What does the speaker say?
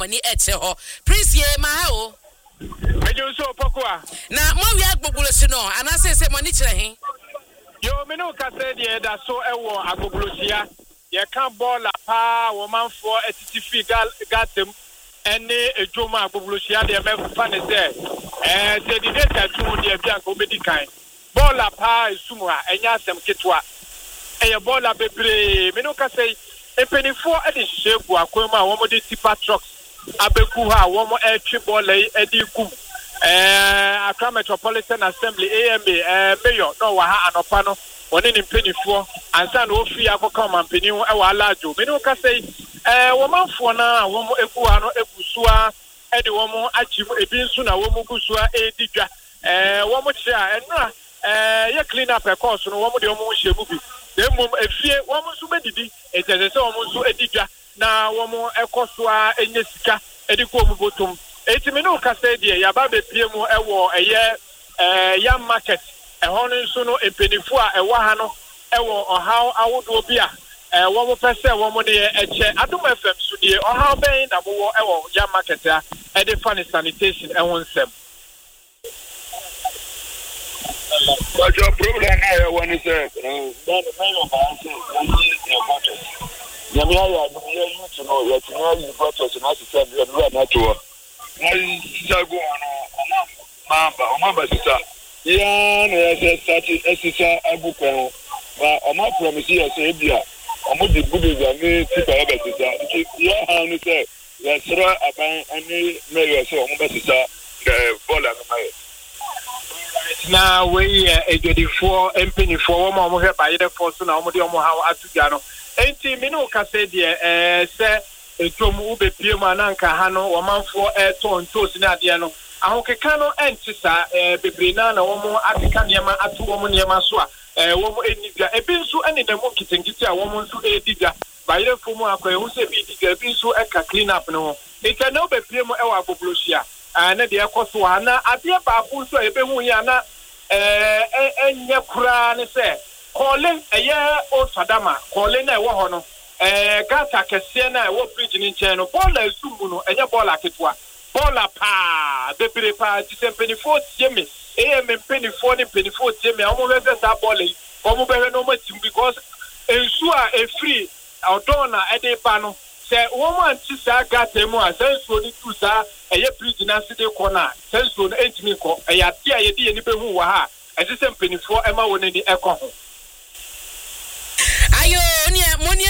amani eche ho prince ye ma ha o mejo so pokwa na mo wi agbogolosi no anase se mani kire he yo me no ka se de da so ewo agbogolosia ye kan ball pa wo manfo etiti fi gatem ene ejoma agbogolosia de me fa ne se se di data tu de bia ko medikan ball pa esumu a enya asem ketwa eye ball bebre me no ka se epenifo ede shegu akwema wo mo de tipa trucks abeku ha wo mo etwe ball edi kum Accra Metropolitan Assembly AMA mayor no wa ha anopa no woni ni mpenifo ansa na ofi akọka mampeniu e wa alajo me no ka sei wo manfo na wo mo eku ha no egusua e de wo mo achim ebi nso na wo mo gusua edidwa wo mo kire a enra ye clean up e course no wo mo de wo mo hyemu bi dem efie wo mo nso medidi etese wo mo nso edidwa na wo mo ekosoa enye sika ediko mo botom etimi no ka say die ya ba bepie mu ewo eye ya market ehon nso no empenifo a ewa ha no ewo ohaw awodo bi a wo mo pese wo mo de eche adom fm so die ohaw ben na mo ewo ya market a e de fan sanitation ehon nsem but your problem now when is that the main of your budget yami ya you to know that you got us not to tell you not to Jago Mamba sister. Yeah, no, Sisa Abuko. But Oma promise you, Sabia. Omo the good is a new sister of sister. Your hand is there. Let's throw a bang and mayor so Oma sister, the ball of my. Now, we a 24 and penny for one more by the force and Omo how Atugano. Ain't me no Cassadia, sir. Etomu ube piema nanka hano wamanfo ton tosi na ade no ahokeka no entisa bebrina na womo ateka niema atu womo niema so a womo enidwa ebi nso ene na mo kitenkiti a womo nso edidwa bayire fomu akwa ehu se bi didwa ebi nso eka clean up no ita na ube piema ewa agboblosia na de ekoso ana ade baako nso ebehu ya na enye kura ne se kole eye o sadama kole na ewo ho no gata kese na wo bridge ni nchen no bola esumu no enye bola ketwa bola pa bepere pa disempeni 4 tiemi empeni 4 ni peni 4 tiemi omo bebe sa bola omo bebe no matim because ensu a efri odona ede pa no se wo mo anti sa gata mu a sensu ni tu sa eye bridge na side corner sensu no entimi ko eya ti a ye di ni behu wa ha disempeni 4 ema woni ni ekọ ho